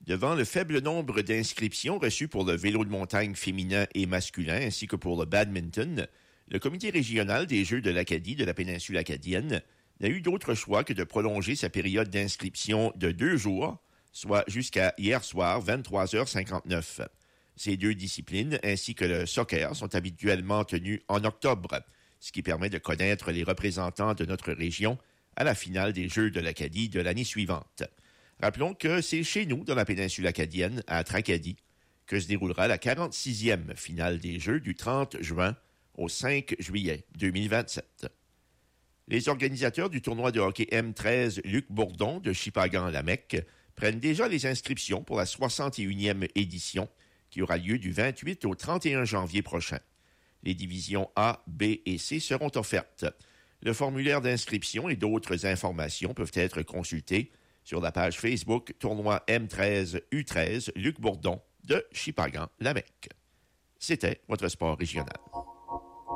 Devant le faible nombre d'inscriptions reçues pour le vélo de montagne féminin et masculin ainsi que pour le badminton, le comité régional des Jeux de l'Acadie de la péninsule acadienne n'a eu d'autre choix que de prolonger sa période d'inscription de 2 jours, soit jusqu'à hier soir, 23h59. Ces 2 disciplines, ainsi que le soccer, sont habituellement tenues en octobre, ce qui permet de connaître les représentants de notre région à la finale des Jeux de l'Acadie de l'année suivante. Rappelons que c'est chez nous, dans la péninsule acadienne, à Tracadie, que se déroulera la 46e finale des Jeux du 30 juin au 5 juillet 2027. Les organisateurs du tournoi de hockey M13 Luc Bourdon de Shippagan-Lamec prennent déjà les inscriptions pour la 61e édition qui aura lieu du 28 au 31 janvier prochain. Les divisions A, B et C seront offertes. Le formulaire d'inscription et d'autres informations peuvent être consultés sur la page Facebook Tournoi M13 U13 Luc Bourdon de Shippagan-Lamec. C'était votre sport régional.